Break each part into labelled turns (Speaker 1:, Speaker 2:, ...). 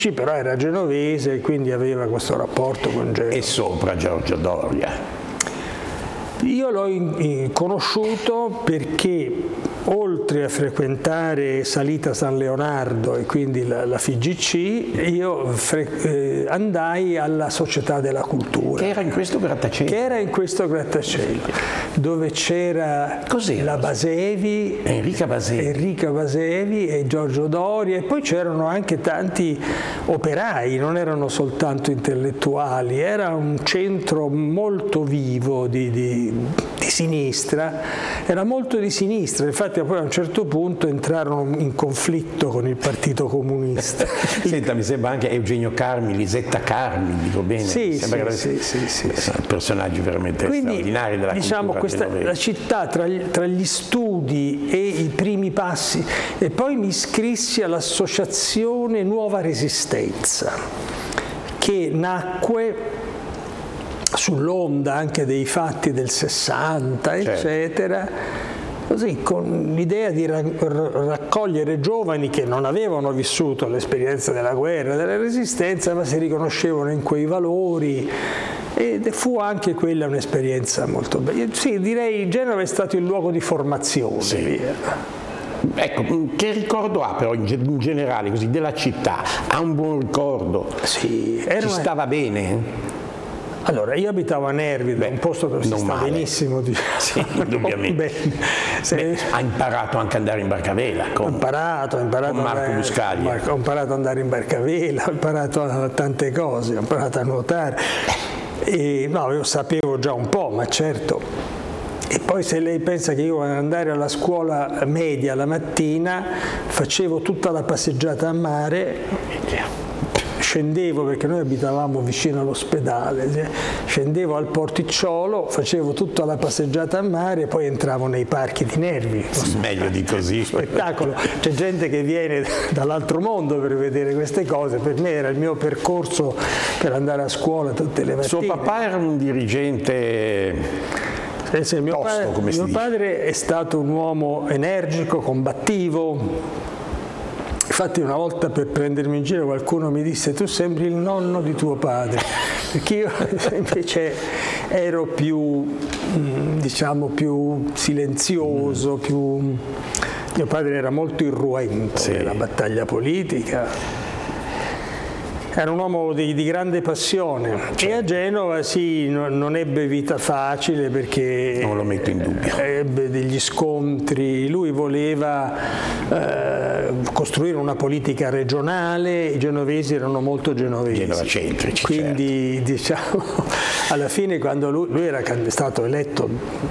Speaker 1: però era genovese e quindi aveva questo rapporto con Genova.
Speaker 2: E sopra Giorgio Doria.
Speaker 1: Io l'ho conosciuto perché oltre a frequentare Salita San Leonardo e quindi la FIGC, io andai alla Società della Cultura.
Speaker 2: Che era in questo grattacielo.
Speaker 1: Dove c'era la Basevi,
Speaker 2: Enrica
Speaker 1: Basevi e Giorgio Doria, e poi c'erano anche tanti operai, non erano soltanto intellettuali, era un centro molto vivo di sinistra, era molto di sinistra, infatti poi a un certo punto entrarono in conflitto con il Partito Comunista.
Speaker 2: Senta, mi sembra anche Eugenio Carmi, Lisetta Carmi, dico bene?
Speaker 1: Sì.
Speaker 2: Personaggi veramente straordinari della cultura genovese.
Speaker 1: La città tra gli studi e i primi passi, e poi mi iscrissi all'associazione Nuova Resistenza, che nacque sull'onda anche dei fatti del 60, eccetera, così con l'idea di raccogliere giovani che non avevano vissuto l'esperienza della guerra, della resistenza, ma si riconoscevano in quei valori, ed fu anche quella un'esperienza molto bella. Sì, direi Genova è stato il luogo di formazione.
Speaker 2: Sì. Ecco, che ricordo ha però in generale così della città? Ha un buon ricordo?
Speaker 1: Sì,
Speaker 2: ci stava bene?
Speaker 1: Allora, io abitavo a Nervi, un posto dove si sta benissimo.
Speaker 2: Sì, indubbiamente. Ha imparato anche ad andare in barcavela.
Speaker 1: Ho imparato
Speaker 2: con Marco Buscaglia.
Speaker 1: Ho imparato ad andare in barcavela, ho imparato tante cose, ho imparato a nuotare. Io sapevo già un po', ma certo. E poi se lei pensa che io ad andare alla scuola media la mattina, facevo tutta la passeggiata a mare, scendevo, perché noi abitavamo vicino all'ospedale, scendevo al porticciolo, facevo tutta la passeggiata a mare e poi entravo nei parchi di Nervi.
Speaker 2: Meglio di così.
Speaker 1: Spettacolo, c'è gente che viene dall'altro mondo per vedere queste cose, per me era il mio percorso per andare a scuola tutte le mattine.
Speaker 2: Suo papà era un dirigente
Speaker 1: mio padre è stato un uomo energico, combattivo. Infatti una volta, per prendermi in giro, qualcuno mi disse: tu sembri il nonno di tuo padre, perché io invece ero più silenzioso, mio padre era molto irruento nella battaglia politica. Era un uomo di grande passione, e a Genova non ebbe vita facile, perché
Speaker 2: non lo metto in dubbio.
Speaker 1: Ebbe degli scontri. Lui voleva costruire una politica regionale, i genovesi erano molto genovesi,
Speaker 2: genovacentrici,
Speaker 1: quindi alla fine, quando lui era stato eletto,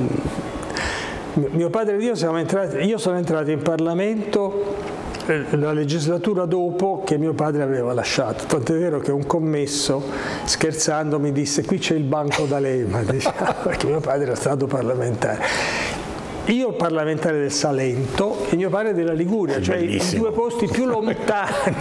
Speaker 1: mio padre ed io sono entrato in Parlamento la legislatura dopo che mio padre aveva lasciato, tant'è vero che un commesso, scherzando, mi disse: qui c'è il banco d'Alema, perché mio padre era stato parlamentare. Io parlamentare del Salento e mio padre della Liguria, cioè i due posti più lontani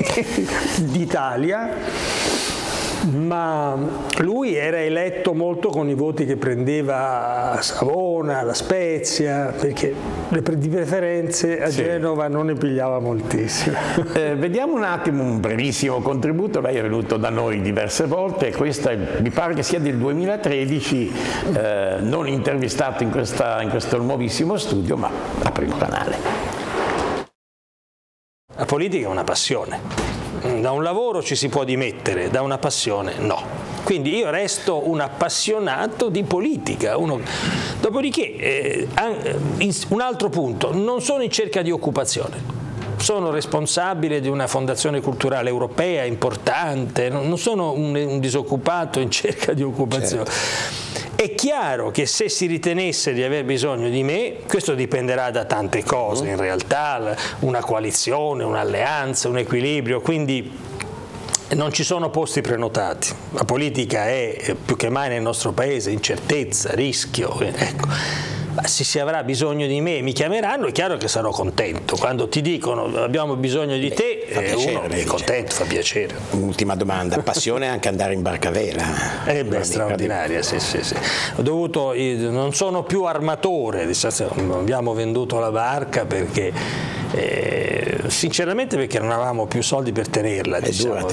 Speaker 1: d'Italia. Ma lui era eletto molto con i voti che prendeva a Savona, alla Spezia, perché di preferenze a Genova non ne pigliava moltissimo.
Speaker 2: Vediamo un attimo un brevissimo contributo. Lei è venuto da noi diverse volte, questa mi pare che sia del 2013, non intervistato in questo nuovissimo studio, ma a Primo Canale.
Speaker 3: La politica è una passione. Da un lavoro ci si può dimettere, da una passione no. Quindi io resto un appassionato di politica. Dopodiché, un altro punto, non sono in cerca di occupazione. Sono responsabile di una fondazione culturale europea importante, non sono un disoccupato in cerca di occupazione. Certo. È chiaro che se si ritenesse di aver bisogno di me, questo dipenderà da tante cose, in realtà una coalizione, un'alleanza, un equilibrio, quindi non ci sono posti prenotati. La politica è più che mai nel nostro paese incertezza, rischio, ecco. Se si avrà bisogno di me, mi chiameranno, è chiaro che sarò contento. Quando ti dicono abbiamo bisogno di te, uno è contento, fa piacere.
Speaker 2: Ultima domanda, passione anche andare in barcavela?
Speaker 3: Straordinaria, sì. Non sono più armatore, abbiamo venduto la barca perché sinceramente perché non avevamo più soldi per tenerla, diciamo.